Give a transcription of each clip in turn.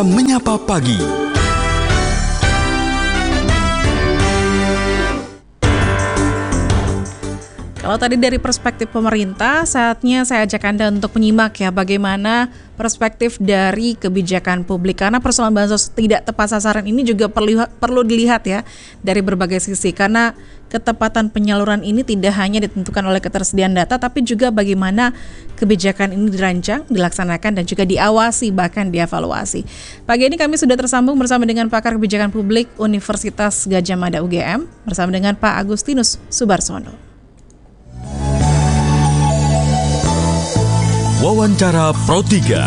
Menyapa Pagi. Kalau tadi dari perspektif pemerintah, saatnya saya ajak Anda untuk menyimak ya bagaimana perspektif dari kebijakan publik. Karena persoalan bansos tidak tepat sasaran ini juga perlu dilihat ya dari berbagai sisi. Karena ketepatan penyaluran ini tidak hanya ditentukan oleh ketersediaan data, tapi juga bagaimana kebijakan ini dirancang, dilaksanakan, dan juga diawasi, bahkan dievaluasi. Pagi ini kami sudah tersambung bersama dengan pakar kebijakan publik Universitas Gadjah Mada UGM, bersama dengan Pak Agustinus Subarsono. Wawancara Pro 3.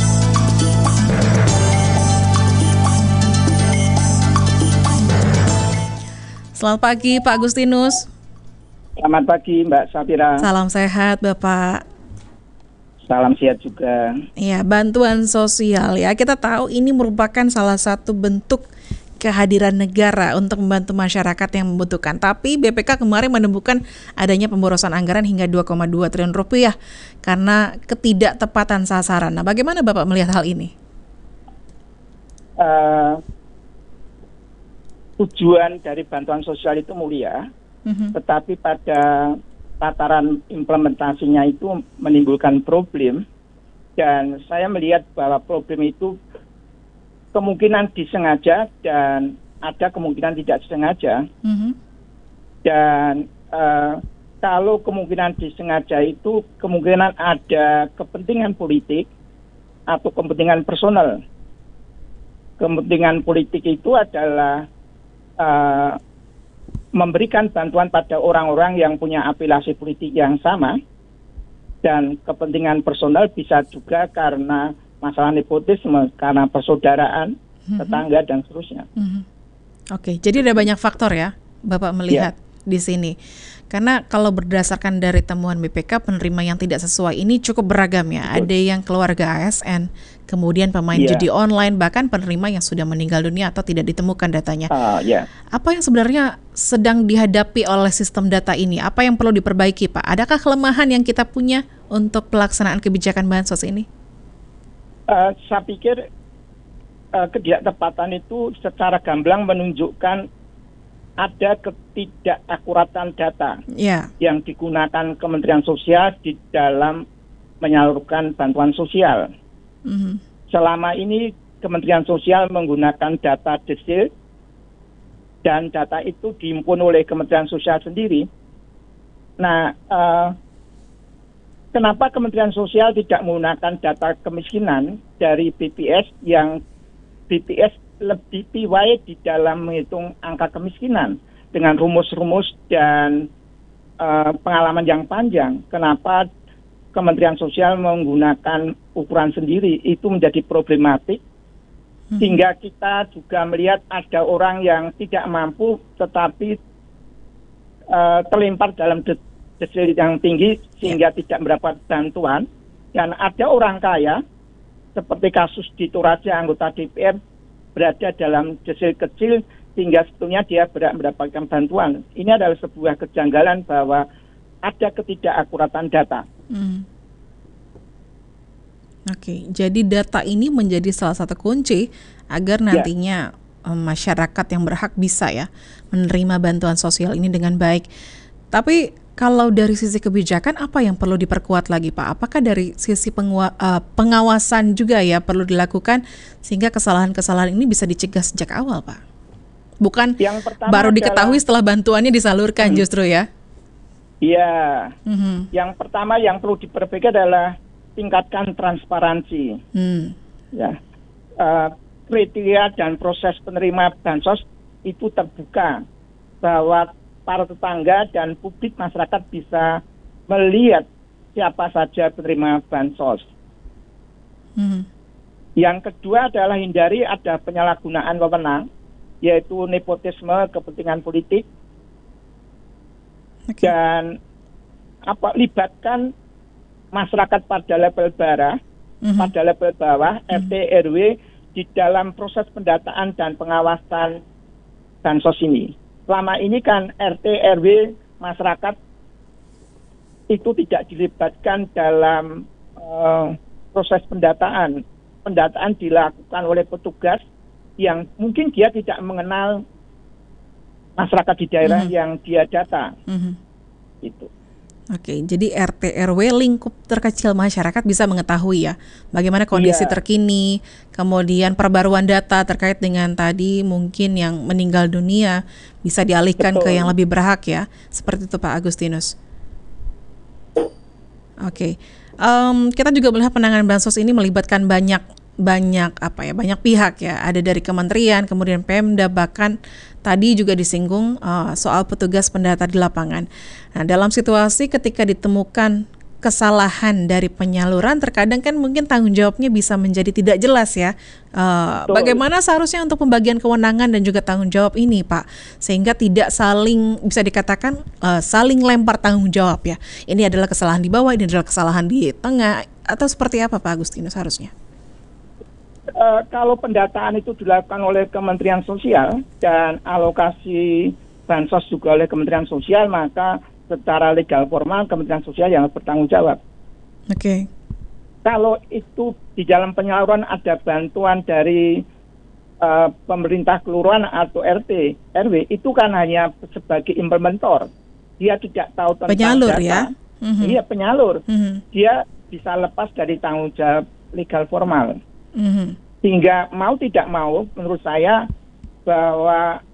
Selamat pagi Pak Agustinus. Selamat pagi Mbak Safira. Salam sehat Bapak. Salam sehat juga. Ya, bantuan sosial ya, kita tahu ini merupakan salah satu bentuk kehadiran negara untuk membantu masyarakat yang membutuhkan. Tapi BPK kemarin menemukan adanya pemborosan anggaran hingga 2,2 triliun rupiah karena ketidaktepatan sasaran. Nah, bagaimana Bapak melihat hal ini? Tujuan dari bantuan sosial itu mulia, tetapi pada tataran implementasinya itu menimbulkan problem. Dan saya melihat bahwa problem itu kemungkinan disengaja dan ada kemungkinan tidak disengaja. Dan kalau kemungkinan disengaja itu kemungkinan ada kepentingan politik atau kepentingan personal. Kepentingan politik itu adalah memberikan bantuan pada orang-orang yang punya afiliasi politik yang sama, dan kepentingan personal bisa juga karena masalah nepotisme, karena persaudaraan, tetangga, dan seterusnya. Oke, jadi ada banyak faktor ya, Bapak melihat di sini. Karena kalau berdasarkan dari temuan BPK, penerima yang tidak sesuai ini cukup beragam ya. Ada yang keluarga ASN, kemudian pemain judi online, bahkan penerima yang sudah meninggal dunia atau tidak ditemukan datanya. Apa yang sebenarnya sedang dihadapi oleh sistem data ini? Apa yang perlu diperbaiki, Pak? Adakah kelemahan yang kita punya untuk pelaksanaan kebijakan bansos ini? Saya pikir ketidaktepatan itu secara gamblang menunjukkan ada ketidakakuratan data yang digunakan Kementerian Sosial di dalam menyalurkan bantuan sosial. Selama ini Kementerian Sosial menggunakan data desil, dan data itu dihimpun oleh Kementerian Sosial sendiri. Nah, kenapa Kementerian Sosial tidak menggunakan data kemiskinan dari BPS, yang BPS lebih piawai di dalam menghitung angka kemiskinan dengan rumus-rumus dan pengalaman yang panjang? Kenapa Kementerian Sosial menggunakan ukuran sendiri? Itu menjadi problematik, sehingga kita juga melihat ada orang yang tidak mampu tetapi terlimpar dalam desil yang tinggi sehingga tidak mendapat bantuan. Dan ada orang kaya seperti kasus di Toraja, anggota DPR berada dalam desil kecil sehingga sebetulnya dia berhak mendapatkan bantuan. Ini adalah sebuah kejanggalan bahwa ada ketidakakuratan data. Oke, jadi data ini menjadi salah satu kunci agar nantinya masyarakat yang berhak bisa ya menerima bantuan sosial ini dengan baik. Tapi kalau dari sisi kebijakan, apa yang perlu diperkuat lagi, Pak? Apakah dari sisi pengawasan juga ya perlu dilakukan sehingga kesalahan-kesalahan ini bisa dicegah sejak awal, Pak? Bukan baru diketahui setelah bantuannya disalurkan justru ya? Iya. Yang pertama yang perlu diperbaiki adalah tingkatkan transparansi. Kriteria dan proses penerima bansos itu terbuka, bahwa para tetangga dan publik masyarakat bisa melihat siapa saja penerima bansos. Yang kedua adalah hindari ada penyalahgunaan wewenang, yaitu nepotisme, kepentingan politik, dan libatkan masyarakat pada level pada level bawah, RT, RW, di dalam proses pendataan dan pengawasan bansos ini. Selama ini kan RT, RW, masyarakat itu tidak dilibatkan dalam proses pendataan. pendataan dilakukan oleh petugas yang mungkin dia tidak mengenal masyarakat di daerah yang dia data. Itu. Oke, jadi RT RW lingkup terkecil masyarakat bisa mengetahui ya bagaimana kondisi terkini, kemudian perbaruan data terkait dengan tadi mungkin yang meninggal dunia bisa dialihkan ke yang lebih berhak ya. Seperti itu Pak Agustinus. Oke. Kita juga melihat penanganan bansos ini melibatkan banyak pihak ya. Ada dari kementerian, kemudian Pemda, bahkan tadi juga disinggung soal petugas pendata di lapangan. Nah, dalam situasi ketika ditemukan kesalahan dari penyaluran, terkadang kan mungkin tanggung jawabnya bisa menjadi tidak jelas ya. Bagaimana seharusnya untuk pembagian kewenangan dan juga tanggung jawab ini, Pak, sehingga tidak saling bisa dikatakan saling lempar tanggung jawab ya. Ini adalah kesalahan di bawah, ini adalah kesalahan di tengah, atau seperti apa Pak Agustinus seharusnya? Kalau pendataan itu dilakukan oleh Kementerian Sosial dan alokasi bansos juga oleh Kementerian Sosial, maka secara legal formal Kementerian Sosial yang bertanggung jawab. Oke. Kalau itu di dalam penyaluran ada bantuan dari pemerintah kelurahan atau RT RW, itu kan hanya sebagai implementer. Dia tidak tahu tentang penyalur data. Ya. Iya, penyalur. Dia bisa lepas dari tanggung jawab legal formal. Sehingga mau tidak mau, menurut saya bahwa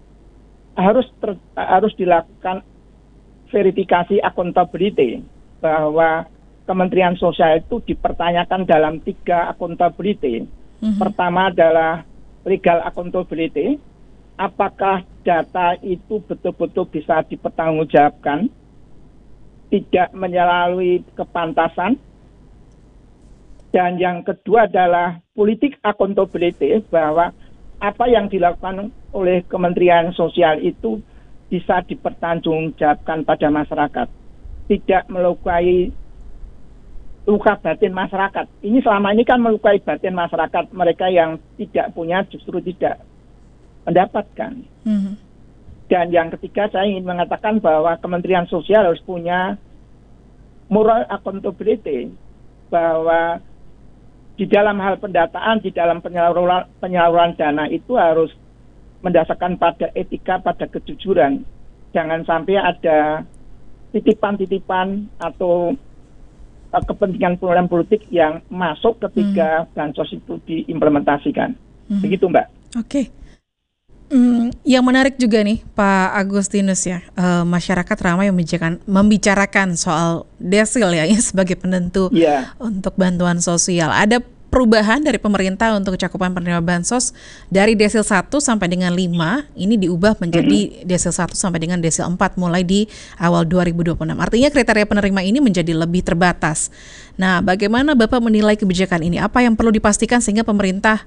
harus dilakukan verifikasi accountability, bahwa Kementerian Sosial itu dipertanyakan dalam 3 accountability. Pertama adalah legal accountability, apakah data itu betul-betul bisa dipertanggungjawabkan, tidak melalui kepantasan. Dan yang kedua adalah politik accountability, bahwa apa yang dilakukan oleh Kementerian Sosial itu bisa dipertanggungjawabkan pada masyarakat, tidak melukai luka batin masyarakat. Ini selama ini kan melukai batin masyarakat, mereka yang tidak punya justru tidak mendapatkan. Dan yang ketiga, saya ingin mengatakan bahwa Kementerian Sosial harus punya moral accountability, bahwa di dalam hal pendataan, di dalam penyaluran dana itu harus mendasarkan pada etika, pada kejujuran. Jangan sampai ada titipan-titipan atau kepentingan politik yang masuk ketika bansos itu diimplementasikan. Begitu, Mbak. Oke. Yang menarik juga nih Pak Agustinus ya, masyarakat ramai membicarakan soal desil ya, sebagai penentu untuk bantuan sosial. Ada perubahan dari pemerintah untuk cakupan penerima bansos dari desil 1 sampai dengan 5, ini diubah menjadi desil 1 sampai dengan desil 4 mulai di awal 2026. Artinya kriteria penerima ini menjadi lebih terbatas. Nah, bagaimana Bapak menilai kebijakan ini? Apa yang perlu dipastikan sehingga pemerintah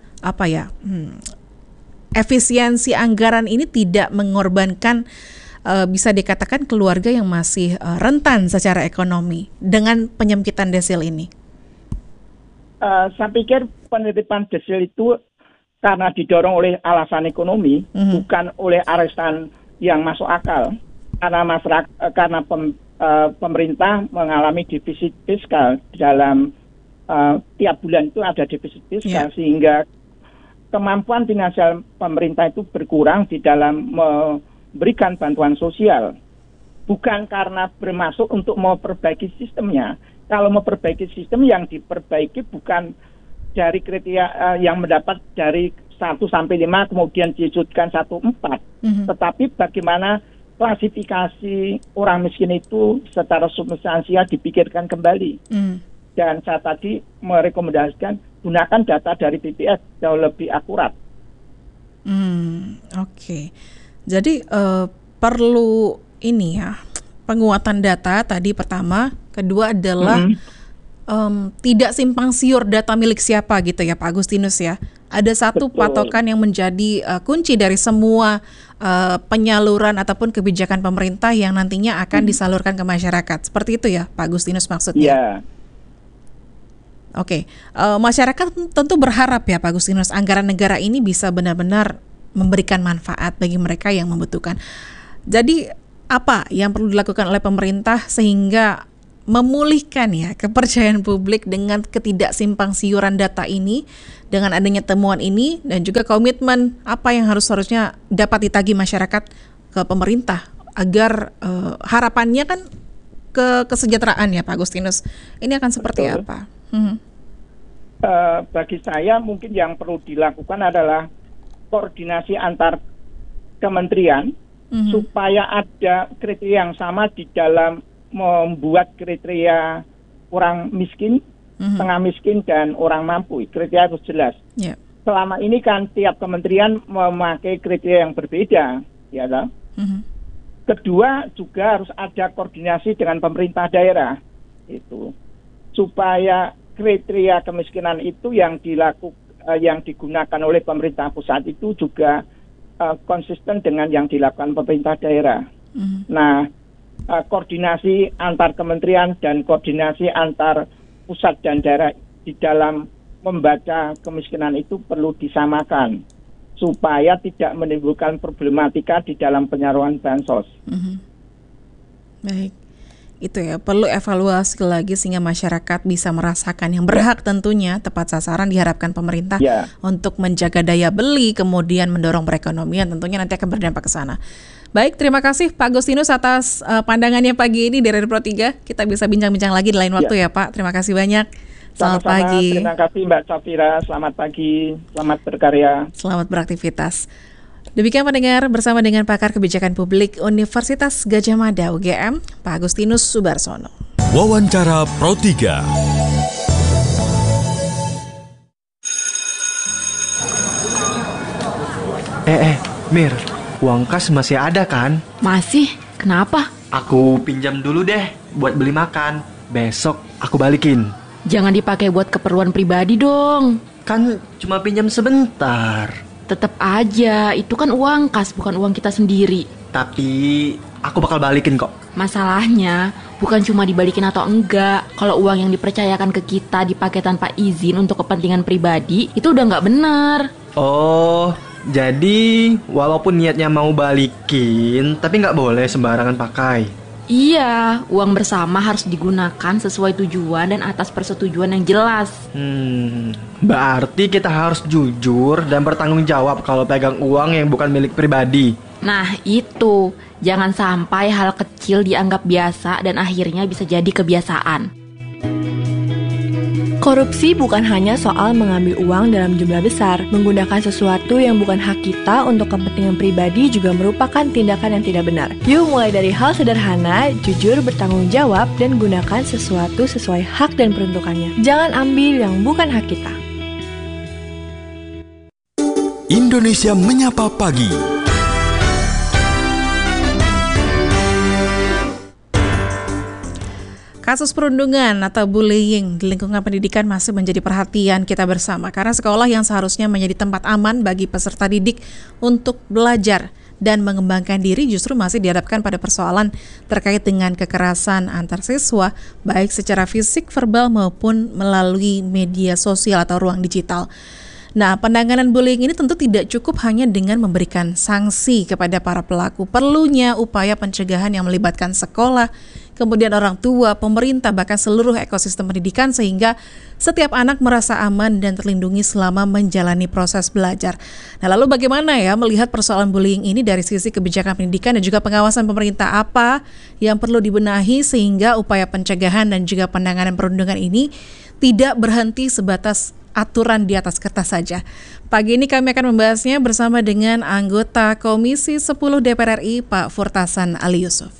efisiensi anggaran ini tidak mengorbankan bisa dikatakan keluarga yang masih rentan secara ekonomi dengan penyempitan desil ini? Saya pikir penerapan desil itu karena didorong oleh alasan ekonomi, bukan oleh alasan yang masuk akal. Karena pemerintah mengalami defisit fiskal dalam tiap bulan itu ada defisit fiskal, sehingga kemampuan finansial pemerintah itu berkurang di dalam memberikan bantuan sosial. Bukan karena bermaksud untuk memperbaiki sistemnya. Kalau memperbaiki sistem, yang diperbaiki bukan dari kriteria yang mendapat dari 1 sampai 5 kemudian disudutkan 1-4. Tetapi bagaimana klasifikasi orang miskin itu secara substansial dipikirkan kembali. Dan saya tadi merekomendasikan gunakan data dari BPS jauh lebih akurat. Oke. Jadi perlu ini ya, penguatan data tadi pertama, kedua adalah tidak simpang siur data milik siapa gitu ya Pak Agustinus ya. Ada satu patokan yang menjadi kunci dari semua penyaluran ataupun kebijakan pemerintah yang nantinya akan disalurkan ke masyarakat. Seperti itu ya Pak Agustinus maksudnya? Iya. Oke, masyarakat tentu berharap ya Pak Agustinus anggaran negara ini bisa benar-benar memberikan manfaat bagi mereka yang membutuhkan. Jadi apa yang perlu dilakukan oleh pemerintah sehingga memulihkan ya kepercayaan publik dengan ketidaksimpang siuran data ini, dengan adanya temuan ini, dan juga komitmen apa yang harusnya dapat ditagih masyarakat ke pemerintah agar harapannya kan kesejahteraan ya Pak Agustinus. Ini akan seperti Betul. apa? Bagi saya mungkin yang perlu dilakukan adalah koordinasi antar kementerian supaya ada kriteria yang sama di dalam membuat kriteria orang miskin, tengah miskin, dan orang mampu. Kriteria harus jelas. Yeah. Selama ini kan tiap kementerian memakai kriteria yang berbeda, ya toh? Kedua, juga harus ada koordinasi dengan pemerintah daerah, itu supaya kriteria kemiskinan itu yang digunakan oleh pemerintah pusat itu juga konsisten dengan yang dilakukan pemerintah daerah. Nah, koordinasi antar kementerian dan koordinasi antar pusat dan daerah di dalam membaca kemiskinan itu perlu disamakan supaya tidak menimbulkan problematika di dalam penyaluran bansos. Baik, itu ya, perlu evaluasi lagi sehingga masyarakat bisa merasakan yang berhak tentunya, tepat sasaran diharapkan pemerintah untuk menjaga daya beli, kemudian mendorong perekonomian, tentunya nanti akan berdampak ke sana. Baik, terima kasih Pak Agustinus atas pandangannya pagi ini dari Pro 3. Kita bisa bincang-bincang lagi di lain waktu ya Pak. Terima kasih banyak. Selamat pagi. Terima kasih Mbak Safira. Selamat pagi. Selamat berkarya. Selamat beraktivitas. Demikian pendengar, bersama dengan pakar kebijakan publik Universitas Gadjah Mada UGM, Pak Agustinus Subarsono. Wawancara Pro 3. Mir, uang kas masih ada kan? Masih? Kenapa? Aku pinjam dulu deh buat beli makan. Besok aku balikin. Jangan dipakai buat keperluan pribadi dong. Kan cuma pinjam sebentar. Tetap aja, itu kan uang kas, bukan uang kita sendiri. Tapi aku bakal balikin kok. Masalahnya bukan cuma dibalikin atau enggak. Kalau uang yang dipercayakan ke kita dipakai tanpa izin untuk kepentingan pribadi, itu udah nggak benar. Oh, jadi walaupun niatnya mau balikin, tapi nggak boleh sembarangan pakai. Iya, uang bersama harus digunakan sesuai tujuan dan atas persetujuan yang jelas. Berarti kita harus jujur dan bertanggung jawab kalau pegang uang yang bukan milik pribadi. Nah itu, jangan sampai hal kecil dianggap biasa dan akhirnya bisa jadi kebiasaan. Korupsi bukan hanya soal mengambil uang dalam jumlah besar. Menggunakan sesuatu yang bukan hak kita untuk kepentingan pribadi juga merupakan tindakan yang tidak benar. Yuk mulai dari hal sederhana, jujur, bertanggung jawab, dan gunakan sesuatu sesuai hak dan peruntukannya. Jangan ambil yang bukan hak kita. Indonesia Menyapa Pagi. Kasus perundungan atau bullying di lingkungan pendidikan masih menjadi perhatian kita bersama karena sekolah yang seharusnya menjadi tempat aman bagi peserta didik untuk belajar dan mengembangkan diri justru masih dihadapkan pada persoalan terkait dengan kekerasan antar siswa baik secara fisik, verbal maupun melalui media sosial atau ruang digital. Nah, penanganan bullying ini tentu tidak cukup hanya dengan memberikan sanksi kepada para pelaku. Perlunya upaya pencegahan yang melibatkan sekolah, kemudian orang tua, pemerintah, bahkan seluruh ekosistem pendidikan sehingga setiap anak merasa aman dan terlindungi selama menjalani proses belajar. Nah, lalu bagaimana ya melihat persoalan bullying ini dari sisi kebijakan pendidikan dan juga pengawasan pemerintah, apa yang perlu dibenahi sehingga upaya pencegahan dan juga penanganan perundungan ini tidak berhenti sebatas aturan di atas kertas saja. Pagi ini kami akan membahasnya bersama dengan anggota Komisi 10 DPR RI, Pak Furtasan Ali Yusuf.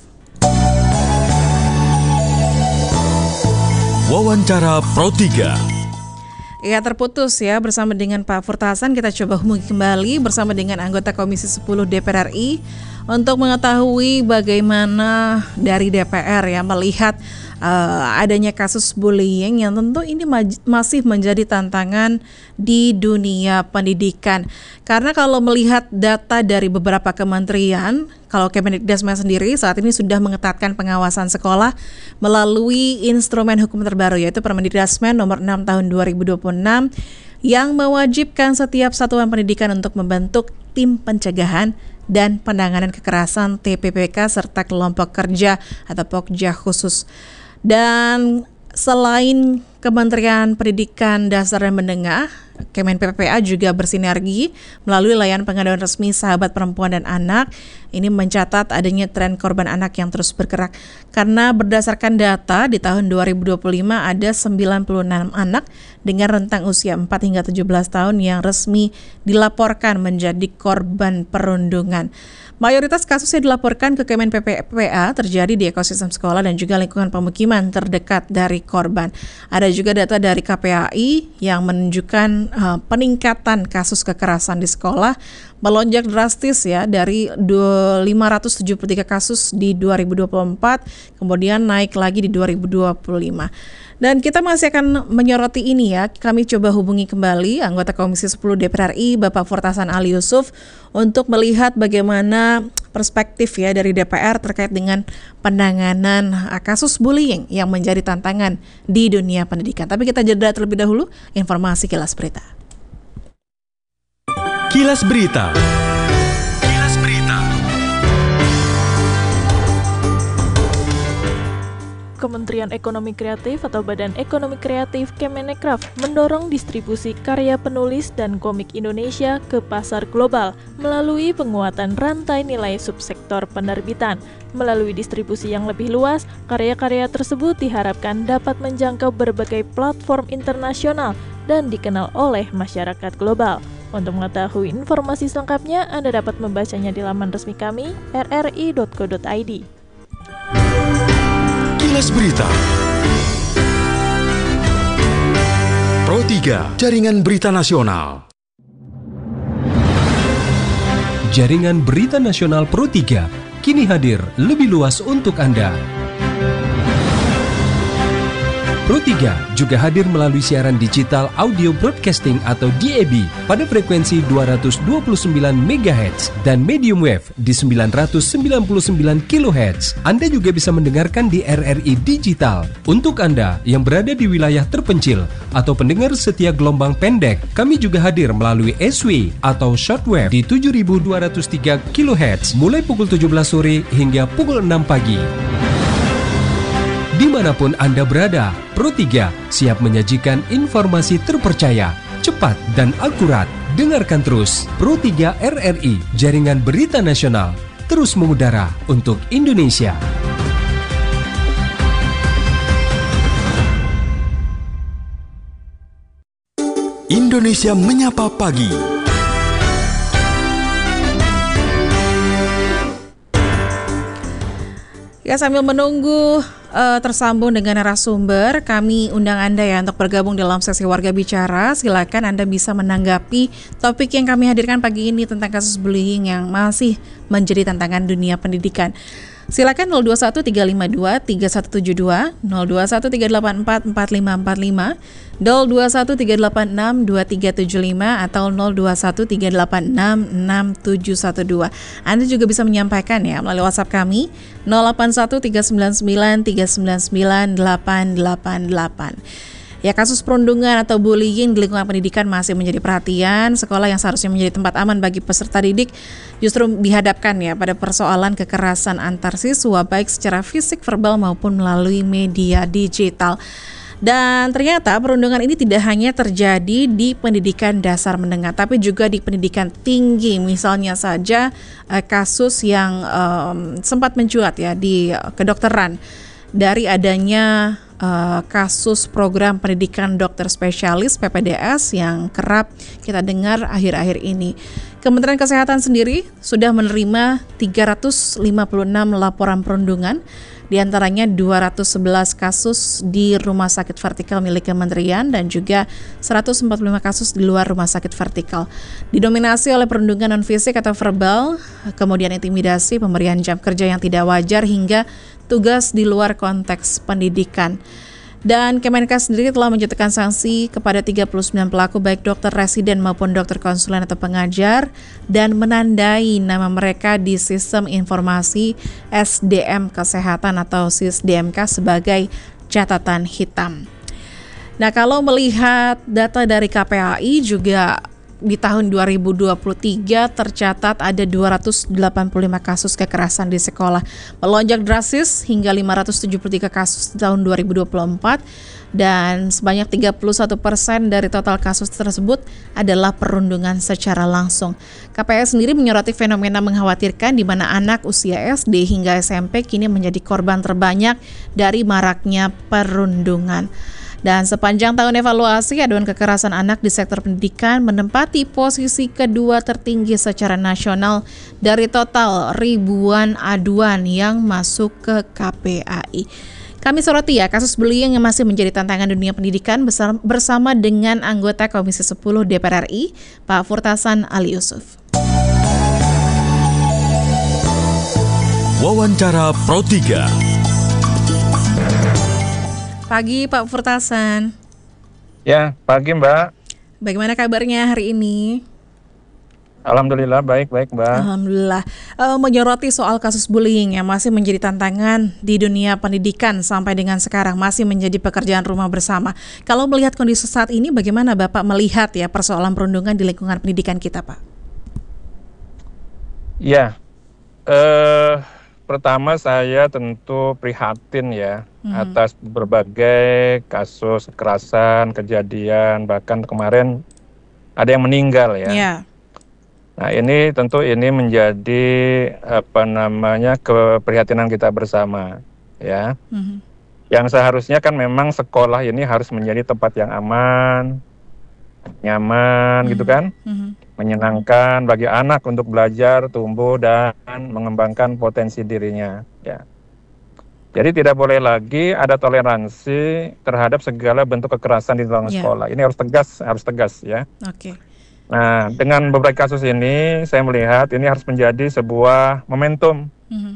Wawancara Pro 3. Ya, terputus ya bersama dengan Pak Furtasan. Kita coba hubungi kembali bersama dengan anggota Komisi 10 DPR RI untuk mengetahui bagaimana dari DPR ya melihat adanya kasus bullying yang tentu ini masih menjadi tantangan di dunia pendidikan. Karena kalau melihat data dari beberapa kementerian, kalau Kemendikbud sendiri saat ini sudah mengetatkan pengawasan sekolah melalui instrumen hukum terbaru yaitu Permendikbud nomor 6 tahun 2026 yang mewajibkan setiap satuan pendidikan untuk membentuk tim pencegahan dan penanganan kekerasan TPPK serta kelompok kerja atau Pokja khusus. Dan selain Kementerian Pendidikan Dasar dan Menengah, Kemen PPPA juga bersinergi melalui layanan pengaduan resmi Sahabat Perempuan dan Anak. Ini mencatat adanya tren korban anak yang terus bergerak. Karena berdasarkan data di tahun 2025 ada 96 anak dengan rentang usia 4 hingga 17 tahun yang resmi dilaporkan menjadi korban perundungan. Mayoritas kasus yang dilaporkan ke Kemen PPPA terjadi di ekosistem sekolah dan juga lingkungan pemukiman terdekat dari korban. Ada juga data dari KPAI yang menunjukkan peningkatan kasus kekerasan di sekolah melonjak drastis ya dari 573 kasus di 2024, kemudian naik lagi di 2025. Dan kita masih akan menyoroti ini ya. Kami coba hubungi kembali anggota Komisi 10 DPR RI Bapak Fortasan Ali Yusuf untuk melihat bagaimana perspektif ya dari DPR terkait dengan penanganan kasus bullying yang menjadi tantangan di dunia pendidikan. Tapi kita jeda terlebih dahulu, informasi Kilas Berita. Kilas Berita. Kilas Berita. Kementerian Ekonomi Kreatif atau Badan Ekonomi Kreatif Kemenkraf mendorong distribusi karya penulis dan komik Indonesia ke pasar global melalui penguatan rantai nilai subsektor penerbitan. Melalui distribusi yang lebih luas, karya-karya tersebut diharapkan dapat menjangkau berbagai platform internasional dan dikenal oleh masyarakat global. Untuk mengetahui informasi selengkapnya, Anda dapat membacanya di laman resmi kami, rri.co.id. Kilas Berita. Pro 3, Jaringan Berita Nasional. Jaringan Berita Nasional Pro 3 kini hadir lebih luas untuk Anda. Pro 3 juga hadir melalui siaran digital audio broadcasting atau DAB pada frekuensi 229 MHz dan medium wave di 999 kHz. Anda juga bisa mendengarkan di RRI Digital. Untuk Anda yang berada di wilayah terpencil atau pendengar setia gelombang pendek, kami juga hadir melalui SW atau shortwave di 7203 kHz mulai pukul 17 sore hingga pukul 6 pagi. Dimanapun Anda berada, Pro 3 siap menyajikan informasi terpercaya, cepat dan akurat. Dengarkan terus Pro 3 RRI, Jaringan Berita Nasional, terus mengudara untuk Indonesia. Indonesia Menyapa Pagi. Ya, sambil menunggu tersambung dengan narasumber, kami undang Anda ya untuk bergabung dalam sesi Warga Bicara. Silakan Anda bisa menanggapi topik yang kami hadirkan pagi ini tentang kasus bullying yang masih menjadi tantangan dunia pendidikan. Silakan 0213523172, 0213844545, 0213862375 atau 0213866712. Anda juga bisa menyampaikan ya melalui WhatsApp kami 081399398888. Ya, kasus perundungan atau bullying di lingkungan pendidikan masih menjadi perhatian. Sekolah yang seharusnya menjadi tempat aman bagi peserta didik justru dihadapkan ya pada persoalan kekerasan antar siswa baik secara fisik, verbal maupun melalui media digital. Dan ternyata perundungan ini tidak hanya terjadi di pendidikan dasar menengah, tapi juga di pendidikan tinggi. Misalnya saja kasus yang sempat mencuat ya di kedokteran dari adanya kasus program pendidikan dokter spesialis PPDS yang kerap kita dengar akhir-akhir ini. Kementerian Kesehatan sendiri sudah menerima 356 laporan perundungan, diantaranya 211 kasus di rumah sakit vertikal milik kementerian dan juga 145 kasus di luar rumah sakit vertikal. Didominasi oleh perundungan non-fisik atau verbal, kemudian intimidasi, pemberian jam kerja yang tidak wajar hingga tugas di luar konteks pendidikan. Dan Kemenkes sendiri telah menjatuhkan sanksi kepada 39 pelaku baik dokter residen maupun dokter konsulen atau pengajar dan menandai nama mereka di Sistem Informasi SDM Kesehatan atau SISDMK sebagai catatan hitam. Nah, kalau melihat data dari KPAI juga di tahun 2023 tercatat ada 285 kasus kekerasan di sekolah, melonjak drastis hingga 573 kasus di tahun 2024, dan sebanyak 31% dari total kasus tersebut adalah perundungan secara langsung. KPS sendiri menyoroti fenomena mengkhawatirkan di mana anak usia SD hingga SMP kini menjadi korban terbanyak dari maraknya perundungan. Dan sepanjang tahun evaluasi, aduan kekerasan anak di sektor pendidikan menempati posisi kedua tertinggi secara nasional dari total ribuan aduan yang masuk ke KPAI. Kami soroti ya kasus bullying yang masih menjadi tantangan dunia pendidikan bersama dengan anggota Komisi 10 DPR RI, Pak Furtasan Ali Yusuf. Wawancara Pro 3. Pagi Pak Furtasan. Ya, pagi Mbak. Bagaimana kabarnya hari ini? Alhamdulillah baik Mbak. Alhamdulillah. Menyoroti soal kasus bullying yang masih menjadi tantangan di dunia pendidikan sampai dengan sekarang, masih menjadi pekerjaan rumah bersama. Kalau melihat kondisi saat ini, bagaimana Bapak melihat ya persoalan perundungan di lingkungan pendidikan kita, Pak? Ya, pertama saya tentu prihatin ya atas berbagai kasus kekerasan, kejadian, bahkan kemarin ada yang meninggal ya. Yeah. Nah ini tentu ini menjadi keprihatinan kita bersama ya. Yang seharusnya kan memang sekolah ini harus menjadi tempat yang aman, nyaman gitu kan, menyenangkan bagi anak untuk belajar, tumbuh dan mengembangkan potensi dirinya ya. Jadi tidak boleh lagi ada toleransi terhadap segala bentuk kekerasan di dalam sekolah. Ini harus tegas ya. Oke. Nah, dengan beberapa kasus ini saya melihat ini harus menjadi sebuah momentum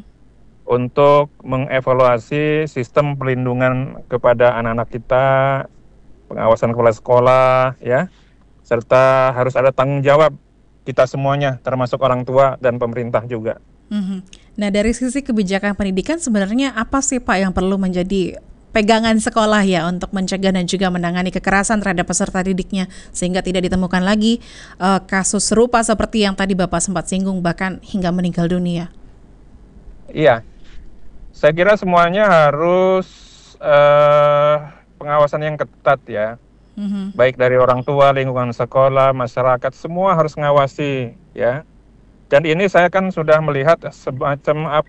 untuk mengevaluasi sistem perlindungan kepada anak-anak kita, pengawasan kepala sekolah ya. Serta harus ada tanggung jawab kita semuanya, termasuk orang tua dan pemerintah juga. Nah, dari sisi kebijakan pendidikan sebenarnya apa sih Pak yang perlu menjadi pegangan sekolah ya untuk mencegah dan juga menangani kekerasan terhadap peserta didiknya sehingga tidak ditemukan lagi kasus serupa seperti yang tadi Bapak sempat singgung bahkan hingga meninggal dunia? Iya, saya kira semuanya harus pengawasan yang ketat ya. Baik dari orang tua, lingkungan sekolah, masyarakat, semua harus mengawasi ya. Dan ini saya kan sudah melihat semacam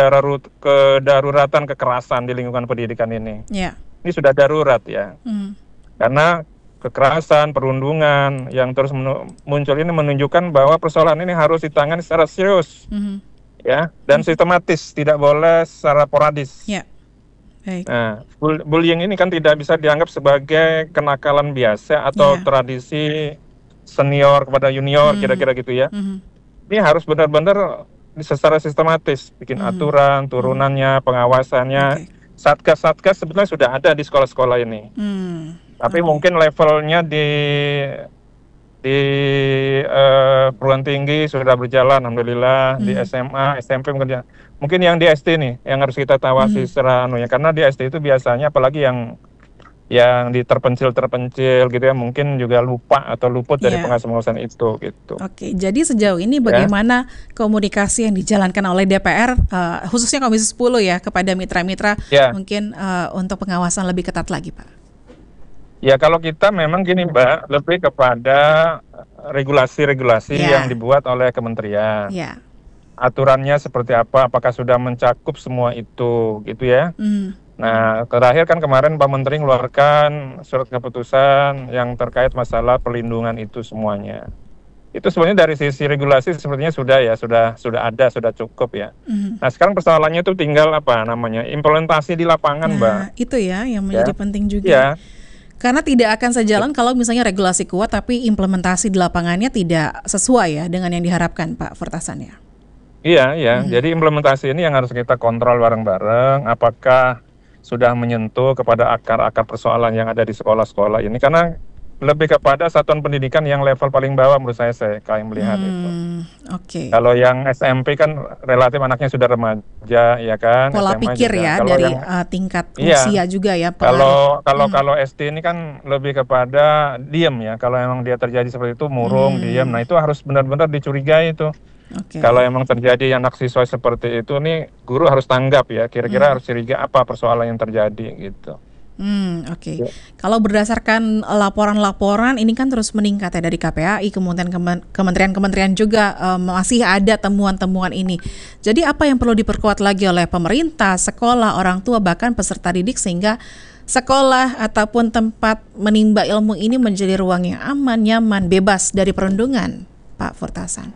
kedaruratan kekerasan di lingkungan pendidikan ini. Yeah. Ini sudah darurat ya. Karena kekerasan, perundungan yang terus muncul ini menunjukkan bahwa persoalan ini harus ditangani secara serius. Ya, dan sistematis, tidak boleh secara sporadis. Yeah. Baik. Nah, bullying ini kan tidak bisa dianggap sebagai kenakalan biasa atau tradisi senior kepada junior, kira-kira gitu ya. Ini harus benar-benar secara sistematis, bikin aturan, turunannya, pengawasannya. Satgas-satgas sebetulnya sudah ada di sekolah-sekolah ini. Tapi mungkin levelnya di perguruan tinggi sudah berjalan, alhamdulillah. Di SMA, SMP mungkin yang di SD nih yang harus kita tawasi secara karena di SD itu biasanya apalagi yang di terpencil gitu ya, mungkin juga lupa atau luput dari pengawasan itu gitu. Oke, jadi sejauh ini bagaimana komunikasi yang dijalankan oleh DPR, khususnya Komisi 10 ya, kepada mitra-mitra mungkin untuk pengawasan lebih ketat lagi, Pak? Ya kalau kita memang gini Mbak, lebih kepada regulasi-regulasi yang dibuat oleh kementerian. Aturannya seperti apa, apakah sudah mencakup semua itu gitu ya. Nah, terakhir kan kemarin Pak Menteri mengeluarkan surat keputusan yang terkait masalah perlindungan itu semuanya. Itu sebenarnya dari sisi regulasi sepertinya sudah ada, sudah cukup ya. Nah, sekarang persoalannya itu tinggal implementasi di lapangan, Mbak. Itu ya yang menjadi penting juga. Karena tidak akan sejalan kalau misalnya regulasi kuat tapi implementasi di lapangannya tidak sesuai ya dengan yang diharapkan, Pak Furtasan ya. Iya. Jadi implementasi ini yang harus kita kontrol bareng-bareng. Apakah sudah menyentuh kepada akar-akar persoalan yang ada di sekolah-sekolah ini, karena lebih kepada satuan pendidikan yang level paling bawah menurut saya kalau melihat itu. Oke. Kalau yang SMP kan relatif anaknya sudah remaja, ya kan. Pola SMA pikir juga. ya Kalau dari yang, tingkat usia juga ya. Kalau SD ini kan lebih kepada diem ya. Kalau emang dia terjadi seperti itu murung, diem. Nah itu harus benar-benar dicurigai itu. Kalau emang terjadi anak siswa seperti itu nih, guru harus tanggap ya. Kira-kira harus curiga apa persoalan yang terjadi gitu. Oke. Kalau berdasarkan laporan-laporan ini kan terus meningkat ya dari KPAI, kemudian kementerian-kementerian juga masih ada temuan-temuan ini. Jadi apa yang perlu diperkuat lagi oleh pemerintah, sekolah, orang tua, bahkan peserta didik sehingga sekolah ataupun tempat menimba ilmu ini menjadi ruang yang aman, nyaman, bebas dari perundungan, Pak Furtasan?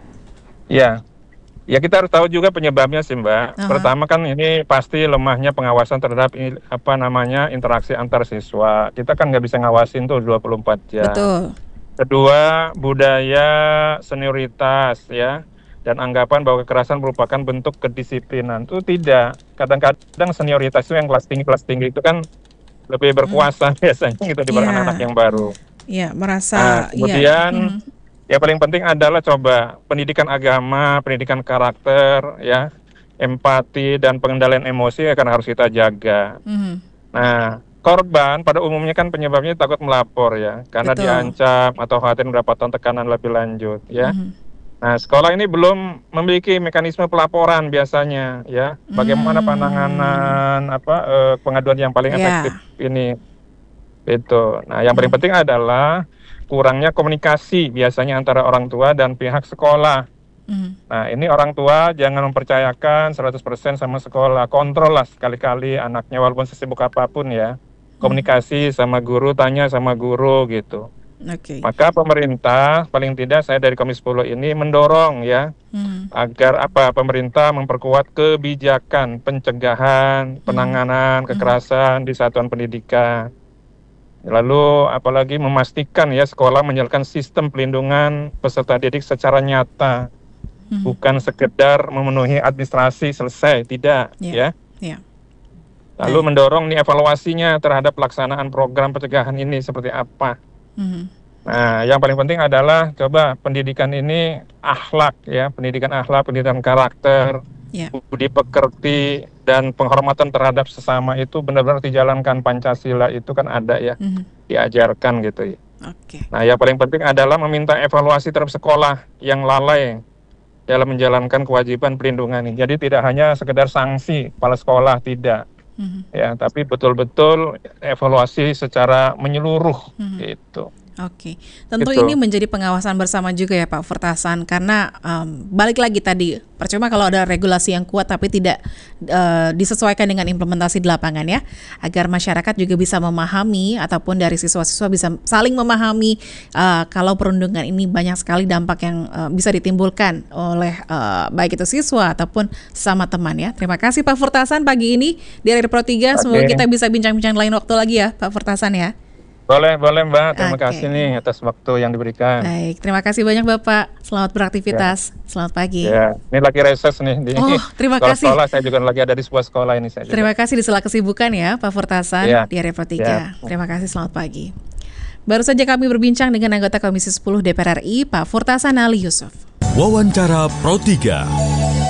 Ya kita harus tahu juga penyebabnya sih Mbak. Pertama kan ini pasti lemahnya pengawasan terhadap interaksi antar siswa. Kita kan nggak bisa ngawasin tuh 24 jam. Betul. Kedua, budaya senioritas ya, dan anggapan bahwa kekerasan merupakan bentuk kedisiplinan. Itu tidak. Kadang-kadang senioritas itu yang kelas tinggi itu kan lebih berkuasa biasanya gitu dibanding anak yang baru. Iya, merasa. Kemudian ya paling penting adalah coba pendidikan agama, pendidikan karakter, ya, empati dan pengendalian emosi akan harus kita jaga. Nah, korban pada umumnya kan penyebabnya takut melapor ya, karena diancam atau khawatir mendapatkan tekanan lebih lanjut, ya. Nah, sekolah ini belum memiliki mekanisme pelaporan biasanya, ya. Bagaimana penanganan pengaduan yang paling efektif ini, itu. Nah, yang paling penting adalah kurangnya komunikasi biasanya antara orang tua dan pihak sekolah. Nah ini orang tua jangan mempercayakan 100% sama sekolah. Kontrol lah sekali-kali anaknya walaupun sesibuk apapun ya. Komunikasi sama guru, tanya sama guru gitu. Maka pemerintah paling tidak saya dari Komisi 10 ini mendorong ya agar pemerintah memperkuat kebijakan pencegahan, penanganan kekerasan di satuan pendidikan. Lalu apalagi memastikan ya sekolah menjalankan sistem pelindungan peserta didik secara nyata, bukan sekedar memenuhi administrasi selesai, tidak ya. Lalu mendorong nih evaluasinya terhadap pelaksanaan program pencegahan ini seperti apa. Nah, yang paling penting adalah coba pendidikan ini akhlak ya, pendidikan akhlak, pendidikan karakter, budi pekerti dan penghormatan terhadap sesama itu benar-benar dijalankan. Pancasila itu kan ada ya, diajarkan gitu ya. Nah, yang paling penting adalah meminta evaluasi terhadap sekolah yang lalai dalam menjalankan kewajiban perlindungan ini. Jadi tidak hanya sekedar sanksi kepala sekolah, tidak. Ya, tapi betul-betul evaluasi secara menyeluruh gitu. Tentu ini menjadi pengawasan bersama juga ya Pak Furtasan, karena balik lagi tadi, percuma kalau ada regulasi yang kuat tapi tidak disesuaikan dengan implementasi di lapangan ya, agar masyarakat juga bisa memahami ataupun dari siswa-siswa bisa saling memahami kalau perundungan ini banyak sekali dampak yang bisa ditimbulkan oleh baik itu siswa ataupun sesama teman ya. Terima kasih Pak Furtasan pagi ini di RRI Pro 3, semoga kita bisa bincang-bincang lain waktu lagi ya Pak Furtasan ya. Boleh Mbak, terima kasih nih atas waktu yang diberikan. Baik, terima kasih banyak Bapak. Selamat beraktivitas, selamat pagi. Ya, ini lagi reses nih di terima kasih. Sekolah, saya juga lagi ada di sebuah sekolah ini. Terima kasih di sela kesibukan ya Pak Furtasan di RRI Pro 3. Terima kasih, selamat pagi. Baru saja kami berbincang dengan anggota Komisi 10 DPR RI, Pak Furtasan Ali Yusuf. Wawancara Pro 3.